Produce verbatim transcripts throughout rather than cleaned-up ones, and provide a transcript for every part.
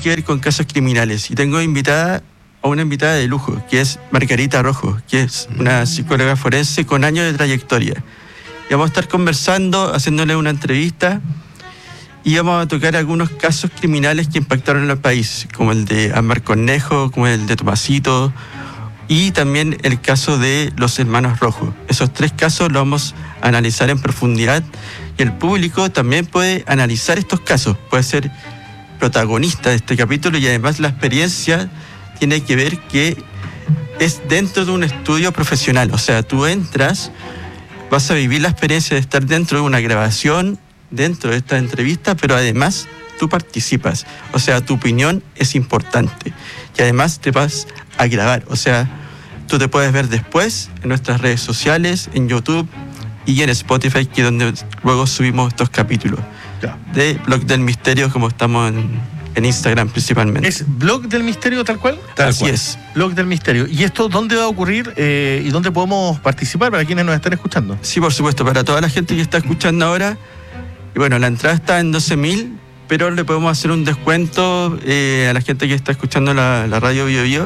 que ver con casos criminales. Y tengo invitada a una invitada de lujo, que es Margarita Rojo, que es una psicóloga forense con años de trayectoria. Y vamos a estar conversando, haciéndole una entrevista, y vamos a tocar algunos casos criminales que impactaron en el país, como el de Ámbar Cornejo, como el de Tomasito, y también el caso de los hermanos Rojos. Esos tres casos los vamos a analizar en profundidad, y el público también puede analizar estos casos, puede ser protagonista de este capítulo, y además la experiencia tiene que ver que es dentro de un estudio profesional. O sea, tú entras, vas a vivir la experiencia de estar dentro de una grabación, dentro de esta entrevista, pero además tú participas. O sea, tu opinión es importante. Y además te vas a grabar. O sea, tú te puedes ver después en nuestras redes sociales, en YouTube y en Spotify, que es donde luego subimos estos capítulos. Ya. De Blog del Misterio, como estamos en, en Instagram principalmente. ¿Es Blog del Misterio tal cual? Tal Así cual. es. Blog del Misterio. ¿Y esto dónde va a ocurrir eh, y dónde podemos participar para quienes nos están escuchando? Sí, por supuesto, para toda la gente que está escuchando ahora. Y bueno, la entrada está en doce mil, pero le podemos hacer un descuento eh, a la gente que está escuchando la, la radio Bio Bio.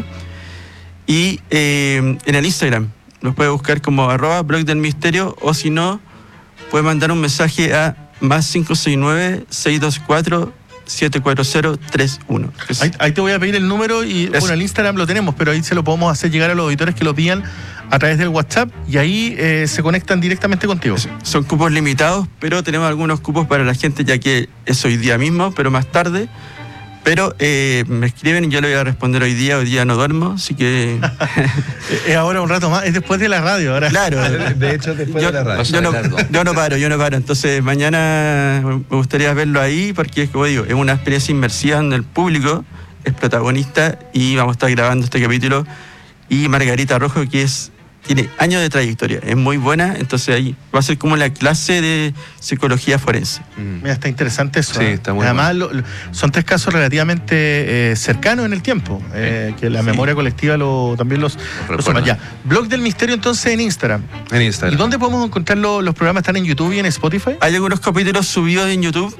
Y eh, en el Instagram nos puede buscar como arroba Blog del Misterio, o si no, puede mandar un mensaje a más cinco seis nueve, seis dos cuatro, siete cuatro cero, tres uno. Ahí, ahí te voy a pedir el número y es, bueno, el Instagram lo tenemos, pero ahí se lo podemos hacer llegar a los auditores que lo pidan a través del WhatsApp, y ahí eh, se conectan directamente contigo. Son cupos limitados, pero tenemos algunos cupos para la gente, ya que es hoy día mismo, pero más tarde. Pero eh, me escriben y yo le voy a responder hoy día. Hoy día no duermo, así que... Es ahora un rato más, es después de la radio ahora. Claro. De hecho, después yo, de la radio. Yo no, yo no paro, yo no paro. Entonces mañana me gustaría verlo ahí, porque, como digo, es una experiencia inmersiva donde el público es protagonista, y vamos a estar grabando este capítulo. Y Margarita Rojo, que es... tiene años de trayectoria, es muy buena, entonces ahí va a ser como la clase de psicología forense. Mm. Mira, está interesante eso. Sí, ¿eh? está muy Además, lo, lo, son tres casos relativamente eh, cercanos en el tiempo, eh, que la sí. memoria colectiva lo, también los, los suma. Ya. Blog del Misterio entonces en Instagram. En Instagram. ¿Y dónde podemos encontrar lo, los programas? ¿Están en YouTube y en Spotify? Hay algunos capítulos subidos en YouTube,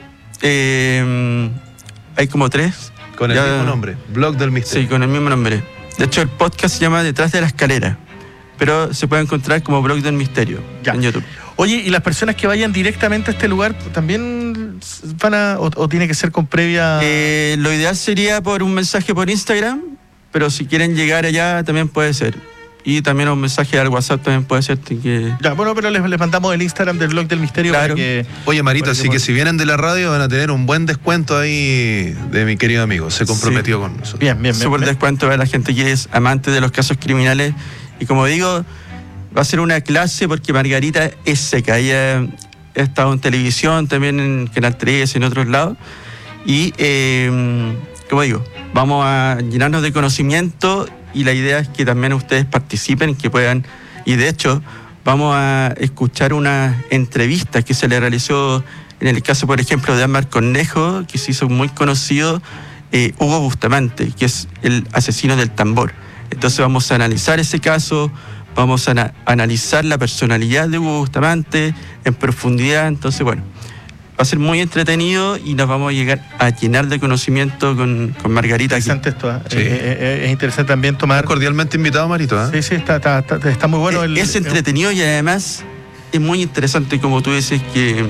eh, hay como tres. Con el ya, mismo nombre, Blog del Misterio. Sí, con el mismo nombre. De hecho, el podcast se llama Detrás de la Escalera, pero se puede encontrar como Blog del Misterio ya. en YouTube. Oye, ¿y las personas que vayan directamente a este lugar también van a, o, o tiene que ser con previa...? Eh, lo ideal sería por un mensaje por Instagram, pero si quieren llegar allá también puede ser. Y también un mensaje al WhatsApp también puede ser. Que... Ya, bueno, pero les, les mandamos el Instagram del Blog del Misterio. Claro. Para que... Oye, Marito, así que, que si vienen de la radio van a tener un buen descuento ahí de mi querido amigo. Se comprometió sí. con nosotros. Bien, bien, bien. Súper descuento para la gente que es amante de los casos criminales. Y como digo, va a ser una clase porque Margarita es seca. Ella ha estado en televisión, también en Canal tres, en otros lados. Y, eh, como digo, vamos a llenarnos de conocimiento, y la idea es que también ustedes participen, que puedan... Y de hecho, vamos a escuchar una entrevista que se le realizó en el caso, por ejemplo, de Ámbar Cornejo, que se hizo muy conocido, eh, Hugo Bustamante, que es el asesino del tambor. Entonces vamos a analizar ese caso, vamos a ana- analizar la personalidad de Hugo Bustamante en profundidad. Entonces, bueno, va a ser muy entretenido y nos vamos a llegar a llenar de conocimiento con, con Margarita. Interesante aquí. Esto, ¿eh? Sí. Eh, eh, es interesante también tomar... Cordialmente invitado, Marito. ¿eh? Sí, sí, está, está, está, está muy bueno. Es, el, es entretenido y además es muy interesante, como tú dices, que...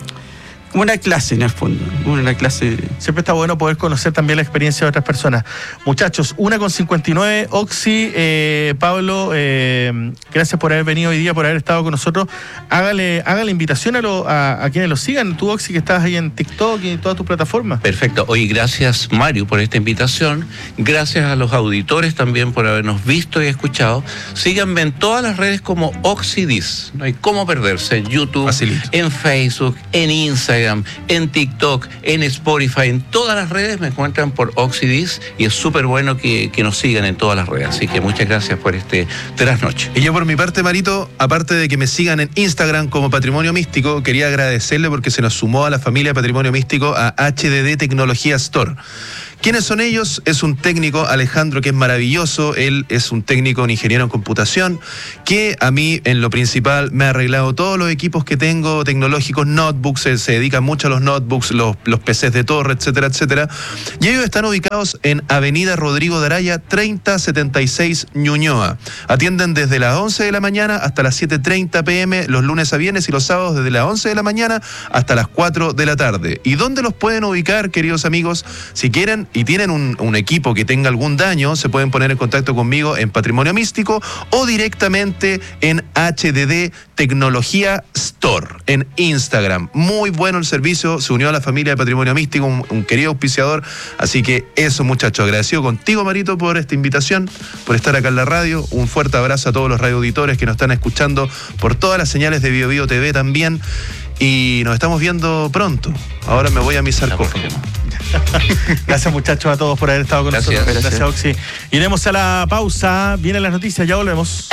como una clase en el fondo, una clase... Siempre está bueno poder conocer también la experiencia de otras personas. Muchachos, una con cincuenta y nueve, Oxy, eh, Pablo, eh, gracias por haber venido hoy día, por haber estado con nosotros. Hágale, hágale invitación a, lo, a, a quienes los sigan. Tú, Oxy, que estás ahí en TikTok y en todas tus plataformas. Perfecto. Oye, gracias, Mario, por esta invitación. Gracias a los auditores también por habernos visto y escuchado. Síganme en todas las redes como Oxydis. No hay cómo perderse. En YouTube, Facilito. En Facebook, en Instagram, en TikTok, en Spotify, en todas las redes me encuentran por Oxydis, y es súper bueno que, que nos sigan en todas las redes. Así que muchas gracias por este trasnoche. Y yo por mi parte, Marito, aparte de que me sigan en Instagram como Patrimonio Místico, quería agradecerle porque se nos sumó a la familia Patrimonio Místico a H D D Tecnología Store, ¿Quiénes son ellos? Es un técnico, Alejandro, que es maravilloso. Él es un técnico, un ingeniero en computación, que a mí, en lo principal, me ha arreglado todos los equipos que tengo tecnológicos, notebooks, se, se dedican mucho a los notebooks, los, los P Cs de torre, etcétera, etcétera. Y ellos están ubicados en Avenida Rodrigo de Araya, treinta setenta y seis, Ñuñoa. Atienden desde las once de la mañana hasta las siete treinta pm, los lunes a viernes, y los sábados desde las once de la mañana hasta las cuatro de la tarde. ¿Y dónde los pueden ubicar, queridos amigos? Si quieren y tienen un, un equipo que tenga algún daño, se pueden poner en contacto conmigo en Patrimonio Místico o directamente en H D D Tecnología Store en Instagram. Muy bueno el servicio, se unió a la familia de Patrimonio Místico, un, un querido auspiciador. Así que eso, muchachos, agradecido contigo, Marito, por esta invitación, por estar acá en la radio. Un fuerte abrazo a todos los radioauditores que nos están escuchando por todas las señales de Bio Bio T V también. Y nos estamos viendo pronto. Ahora me voy a mi sarcófago. Gracias, muchachos, a todos por haber estado con Gracias. nosotros. Gracias, Oxy. Iremos a la pausa. Vienen las noticias, ya volvemos.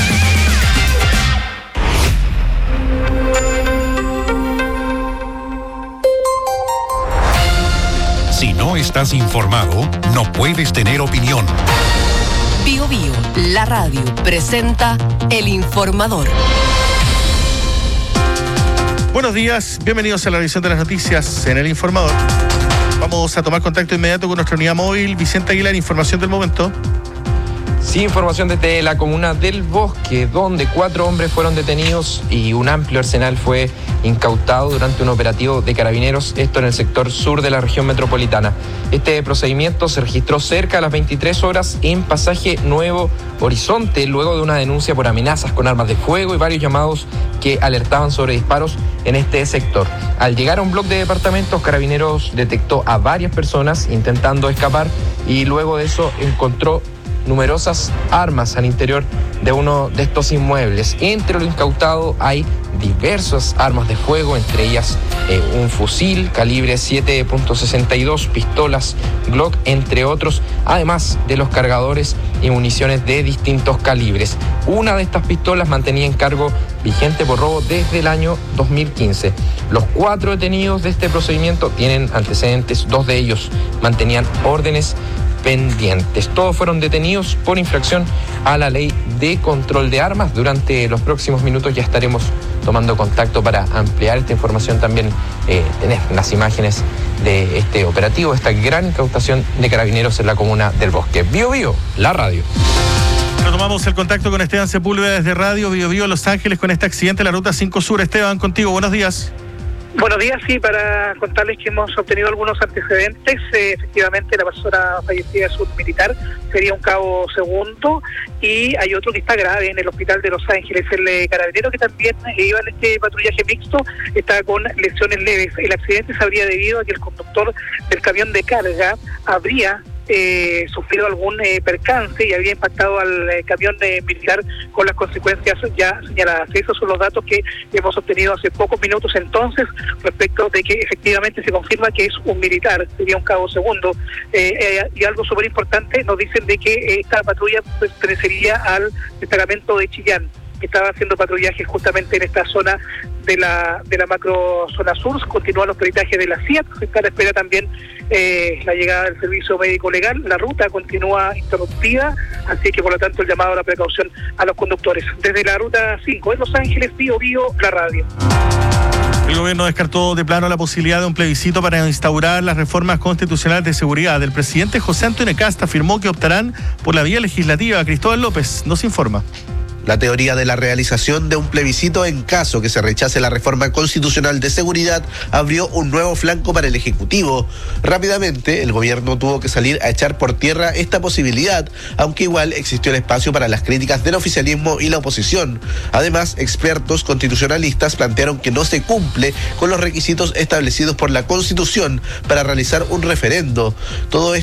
Si no estás informado, no puedes tener opinión. Bio Bio, la radio, presenta El Informador. Buenos días, bienvenidos a la revisión de las noticias en El Informador. Vamos a tomar contacto inmediato con nuestra unidad móvil. Vicente Aguilar, información del momento. Sí, información desde la comuna del Bosque, donde cuatro hombres fueron detenidos y un amplio arsenal fue incautado durante un operativo de carabineros, esto en el sector sur de la región metropolitana. Este procedimiento se registró cerca de las veintitrés horas en Pasaje Nuevo Horizonte, luego de una denuncia por amenazas con armas de fuego y varios llamados que alertaban sobre disparos en este sector. Al llegar a un bloque de departamentos, Carabineros detectó a varias personas intentando escapar y luego de eso encontró numerosas armas al interior de uno de estos inmuebles. Entre lo incautado hay diversas armas de fuego, entre ellas eh, un fusil calibre siete punto sesenta y dos, pistolas Glock, entre otros, además de los cargadores y municiones de distintos calibres. Una de estas pistolas mantenía en cargo vigente por robo desde el año dos mil quince. Los cuatro detenidos de este procedimiento tienen antecedentes, dos de ellos mantenían órdenes pendientes. Todos fueron detenidos por infracción a la ley de control de armas. Durante los próximos minutos ya estaremos tomando contacto para ampliar esta información, también eh, tener las imágenes de este operativo, esta gran incautación de carabineros en la comuna del Bosque. Bio Bio, la radio. Retomamos el contacto con Esteban Sepúlveda desde Radio Bio Bio Los Ángeles con este accidente en la ruta cinco Sur. Esteban, contigo, buenos días. Buenos días, sí, para contarles que hemos obtenido algunos antecedentes. Eh, efectivamente, la persona fallecida es un militar, sería un cabo segundo, y hay otro que está grave en el hospital de Los Ángeles. El eh, carabinero que también eh, iba en este patrullaje mixto está con lesiones leves. El accidente se habría debido a que el conductor del camión de carga habría Eh, sufrido algún eh, percance y había impactado al eh, camión eh, militar con las consecuencias ya señaladas. Esos son los datos que hemos obtenido hace pocos minutos entonces respecto de que efectivamente se confirma que es un militar, sería un cabo segundo. Eh, eh, y algo súper importante, nos dicen de que eh, esta patrulla pertenecería al destacamento de Chillán, que estaba haciendo patrullaje justamente en esta zona de la de la macro zona sur. Continúan los peritajes de la C I A T, se está a la espera también eh, la llegada del servicio médico legal. La ruta continúa interrumpida, así que por lo tanto el llamado a la precaución a los conductores. Desde la ruta cinco en Los Ángeles, Bio Bio, la radio. El gobierno descartó de plano la posibilidad de un plebiscito para instaurar las reformas constitucionales de seguridad. El presidente José Antonio Cast afirmó que optarán por la vía legislativa. Cristóbal López nos informa. La teoría de la realización de un plebiscito en caso que se rechace la reforma constitucional de seguridad abrió un nuevo flanco para el Ejecutivo. Rápidamente, el gobierno tuvo que salir a echar por tierra esta posibilidad, aunque igual existió el espacio para las críticas del oficialismo y la oposición. Además, expertos constitucionalistas plantearon que no se cumple con los requisitos establecidos por la Constitución para realizar un referendo. Todo esto